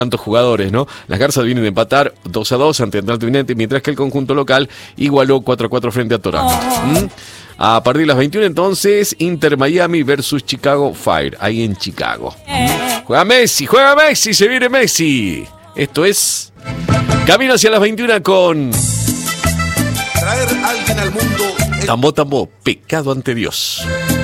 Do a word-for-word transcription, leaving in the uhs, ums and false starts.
tantos jugadores, ¿no? Las Garzas vienen de empatar dos a dos ante Atlanta United, mientras que el conjunto local igualó cuatro a cuatro frente a Toronto. ¿Mm? A partir de las veintiuna, entonces, Inter Miami versus Chicago Fire, ahí en Chicago. ¿Mm? Juega Messi, juega Messi, se viene Messi. Esto es Camino hacia las veintiuna con Traer a alguien al mundo. Tambo Tambo, pecado ante Dios.